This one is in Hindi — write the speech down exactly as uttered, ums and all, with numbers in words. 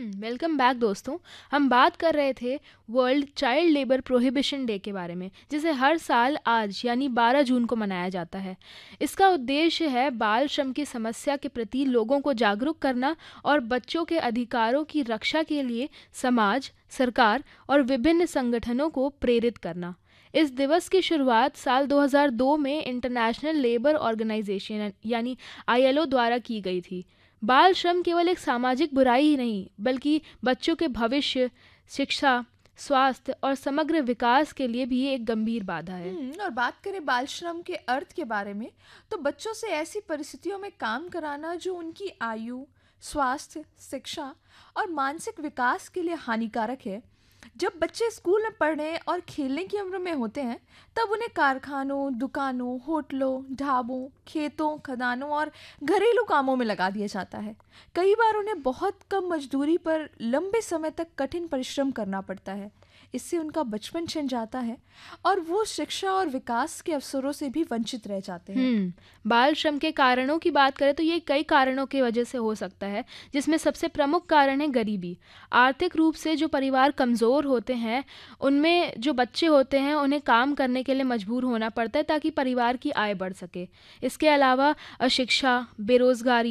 हम्म वेलकम बैक दोस्तों। हम बात कर रहे थे world child labour prohibition day के बारे में, जिसे हर साल आज यानी बारह जून को मनाया जाता है। इसका उद्देश्य है बाल श्रम की समस्या के प्रति लोगों को जागरूक करना और बच्चों के अधिकारों की रक्षा के लिए समाज, सरकार और विभिन्न संगठनों को प्रेरित करना। इस दिवस की शुरुआत साल दो हज़ार दो में इंटरनेशनल लेबर ऑर्गेनाइजेशन यानी आई एल ओ द्वारा की गई थी। बाल श्रम केवल एक सामाजिक बुराई ही नहीं, बल्कि बच्चों के भविष्य, शिक्षा, स्वास्थ्य और समग्र विकास के लिए भी एक गंभीर बाधा है। हम्म और बात करें बाल श्रम के अर्थ के बारे में, तो बच्चों से ऐसी परिस्थितियों में काम कराना जो उनकी आयु, स्वास्थ्य, शिक्षा और मानसिक विकास के लिए हानिकारक है। जब बच्चे स्कूल में पढ़ने और खेलने की उम्र में होते हैं, तब उन्हें कारखानों, दुकानों, होटलों, ढाबों, खेतों, खदानों और घरेलू कामों में लगा दिया जाता है। कई बार उन्हें बहुत कम मजदूरी पर लंबे समय तक कठिन परिश्रम करना पड़ता है। इससे उनका बचपन छिन जाता है और वो शिक्षा और विकास के अवसरों से भी वंचित रह जाते हैं। हम्म बाल श्रम के कारणों की बात करें तो ये कई कारणों की वजह से हो सकता है, जिसमें सबसे प्रमुख कारण है गरीबी। आर्थिक रूप से जो परिवार कमज़ोर होते हैं, उनमें जो बच्चे होते हैं उन्हें काम करने के लिए मजबूर होना पड़ता है ताकि परिवार की आय बढ़ सके। इसके अलावा अशिक्षा, बेरोजगारी